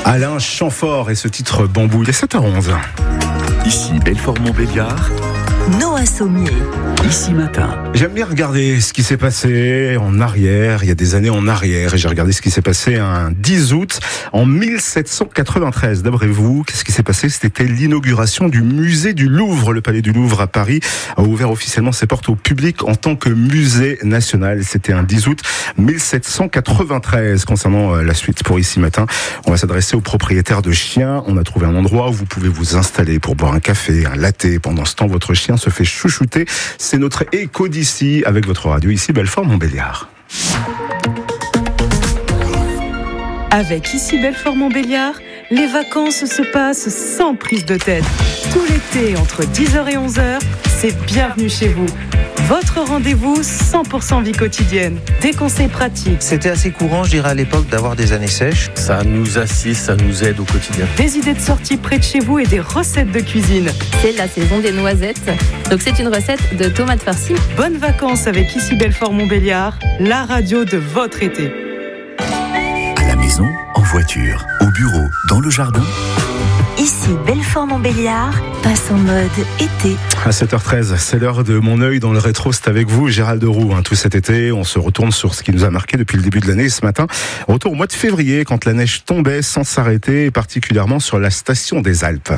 Alain Chamfort et ce titre Bambou, il est 7h11. Ici Belfort-Montbéliard. Noah Sommier. Ici Matin. J'aime bien regarder ce qui s'est passé en arrière, il y a des années en arrière, et j'ai regardé ce qui s'est passé un 10 août en 1793. D'après vous, qu'est-ce qui s'est passé? C'était l'inauguration du musée du Louvre. Le palais du Louvre à Paris a ouvert officiellement ses portes au public en tant que musée national. C'était un 10 août 1793. Concernant la suite pour Ici Matin, on va s'adresser aux propriétaires de chiens. On a trouvé un endroit où vous pouvez vous installer pour boire un café, un latte. Pendant ce temps, votre chien se fait chouchouter. C'est notre écho d'ici avec votre radio ici Belfort-Montbéliard. Avec Ici Belfort-Montbéliard, les vacances se passent sans prise de tête. Tout l'été, entre 10h et 11h, c'est bienvenue chez vous. Votre rendez-vous 100% vie quotidienne. Des conseils pratiques. C'était assez courant, je dirais, à l'époque, d'avoir des années sèches. Ça nous assiste, ça nous aide au quotidien. Des idées de sortie près de chez vous et des recettes de cuisine. C'est la saison des noisettes. Donc c'est une recette de tomates farcies. Bonnes vacances avec Ici Belfort-Montbéliard, la radio de votre été. À la maison, en voiture, au bureau, dans le jardin. Ici Belfort-Montbéliard passe en mode été. À 7h13, c'est l'heure de mon œil dans le rétro. C'est avec vous, Gérald Roux. Tout cet été, on se retourne sur ce qui nous a marqué depuis le début de l'année. Ce matin, retour au mois de février, quand la neige tombait sans s'arrêter, et particulièrement sur la station des Alpes.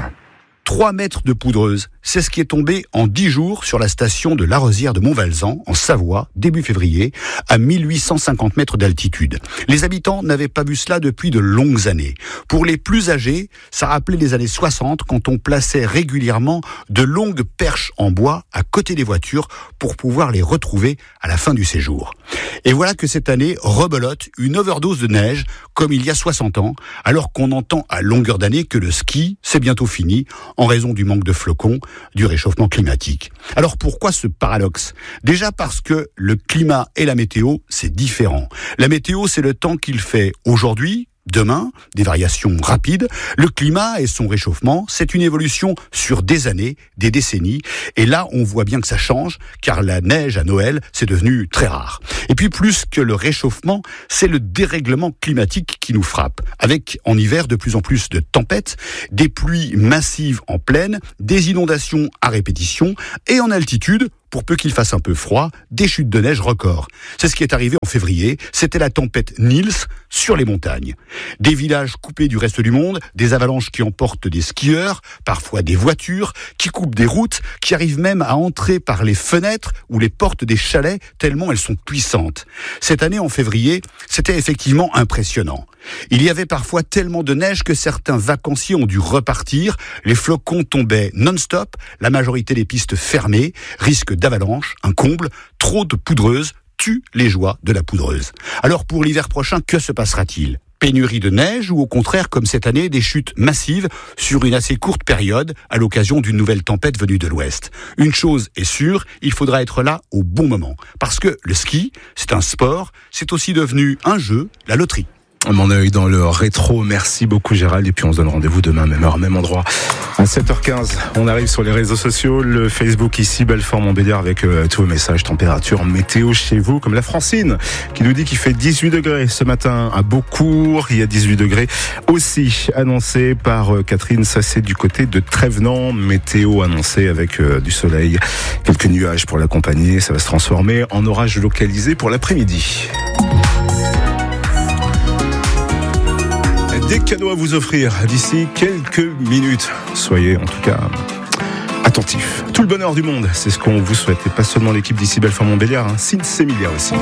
3 mètres de poudreuse, c'est ce qui est tombé en 10 jours sur la station de La Rosière de Montvalzan, en Savoie, début février, à 1850 mètres d'altitude. Les habitants n'avaient pas vu cela depuis de longues années. Pour les plus âgés, ça rappelait les années 60, quand on plaçait régulièrement de longues perches en bois à côté des voitures pour pouvoir les retrouver à la fin du séjour. Et voilà que cette année rebelote une overdose de neige, comme il y a 60 ans, alors qu'on entend à longueur d'année que le ski, c'est bientôt fini, en raison du manque de flocons, du réchauffement climatique. Alors pourquoi ce paradoxe? Déjà parce que le climat et la météo, c'est différent. La météo, c'est le temps qu'il fait aujourd'hui, demain, des variations rapides. Le climat et son réchauffement, c'est une évolution sur des années, des décennies. Et là, on voit bien que ça change, car la neige à Noël, c'est devenu très rare. Et puis, plus que le réchauffement, c'est le dérèglement climatique qui nous frappe. Avec, en hiver, de plus en plus de tempêtes, des pluies massives en plaine, des inondations à répétition, et en altitude, pour peu qu'il fasse un peu froid, des chutes de neige records. C'est ce qui est arrivé en février, c'était la tempête Niels sur les montagnes. Des villages coupés du reste du monde, des avalanches qui emportent des skieurs, parfois des voitures, qui coupent des routes, qui arrivent même à entrer par les fenêtres ou les portes des chalets, tellement elles sont puissantes. Cette année, en février, c'était effectivement impressionnant. Il y avait parfois tellement de neige que certains vacanciers ont dû repartir, les flocons tombaient non-stop, la majorité des pistes fermées, risque d'avalanche, un comble, trop de poudreuse tue les joies de la poudreuse. Alors pour l'hiver prochain, que se passera-t-il ? Pénurie de neige ou au contraire, comme cette année, des chutes massives sur une assez courte période à l'occasion d'une nouvelle tempête venue de l'ouest. Une chose est sûre, il faudra être là au bon moment. Parce que le ski, c'est un sport, c'est aussi devenu un jeu, la loterie. Mon œil dans le rétro, merci beaucoup Gérald, et puis on se donne rendez-vous demain, même heure, même endroit. À 7h15, on arrive sur les réseaux sociaux, le Facebook ici, Belfort-Montbéliard, avec tous vos messages, température, météo chez vous, comme la Francine, qui nous dit qu'il fait 18 degrés ce matin à Beaucourt. Il y a 18 degrés aussi annoncé par Catherine, ça c'est du côté de Trévenant, météo annoncée avec du soleil, quelques nuages pour l'accompagner, ça va se transformer en orage localisé pour l'après-midi. Des cadeaux à vous offrir d'ici quelques minutes. Soyez en tout cas attentifs. Tout le bonheur du monde, c'est ce qu'on vous souhaite. Et pas seulement l'équipe d'ici Belfort-Montbéliard, Sins Emilia aussi.